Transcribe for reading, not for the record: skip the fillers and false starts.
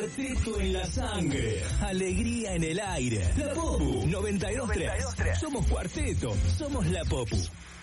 Cuarteto en la sangre, alegría en el aire. La Popu 92.3. Somos Cuarteto, somos la Popu.